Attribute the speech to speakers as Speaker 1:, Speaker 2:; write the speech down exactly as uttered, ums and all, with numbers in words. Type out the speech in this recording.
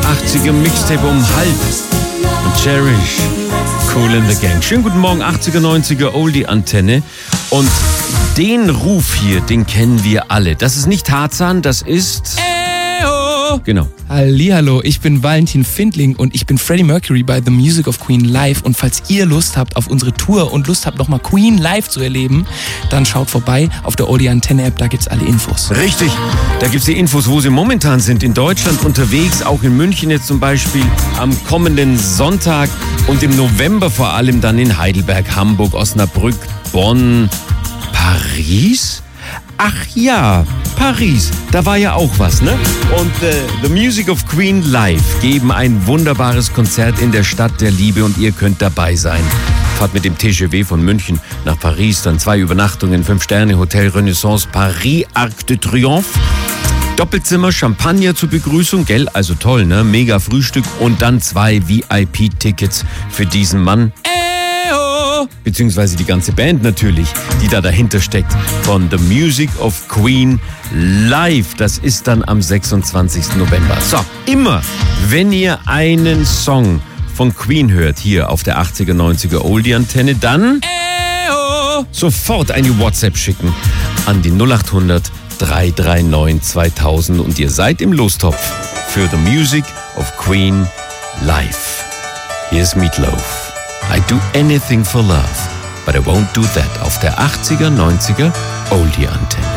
Speaker 1: achtziger Mixtape um halb. Und Cherish, Kool and the Gang. Schönen guten Morgen, achtziger, neunziger Oldie-Antenne. Und den Ruf hier, den kennen wir alle. Das ist nicht Tarzan, das ist... Eho! Genau.
Speaker 2: Hallihallo, ich bin Valentin Findling und ich bin Freddie Mercury bei The Music of Queen live. Und falls ihr Lust habt auf unsere Tour und Lust habt, nochmal Queen live zu erleben, dann schaut vorbei auf der Oldie Antenne App, da gibt's alle Infos.
Speaker 1: Richtig, da gibt's die Infos, wo sie momentan sind. In Deutschland unterwegs, auch in München jetzt zum Beispiel am kommenden Sonntag und im November vor allem dann in Heidelberg, Hamburg, Osnabrück, Bonn, Paris? Ach ja, Paris, da war ja auch was, ne? Und äh, The Music of Queen live geben ein wunderbares Konzert in der Stadt der Liebe und ihr könnt dabei sein. Fahrt mit dem T G V von München nach Paris, dann zwei Übernachtungen, fünf Sterne, Hotel Renaissance, Paris, Arc de Triomphe. Doppelzimmer, Champagner zur Begrüßung, gell? Also toll, ne? Mega Frühstück und dann zwei V I P-Tickets für diesen Mann. Beziehungsweise die ganze Band natürlich, die da dahinter steckt, von The Music of Queen live. Das ist dann am sechsundzwanzigsten November. So, immer, wenn ihr einen Song von Queen hört, hier auf der achtziger, neunziger Oldie-Antenne, dann sofort eine WhatsApp schicken an die null acht hundert, drei drei neun, zweitausend und ihr seid im Lostopf für The Music of Queen live. Hier ist Meatloaf. I do anything for love, but I won't do that auf der achtziger, neunziger Oldie-Antenne.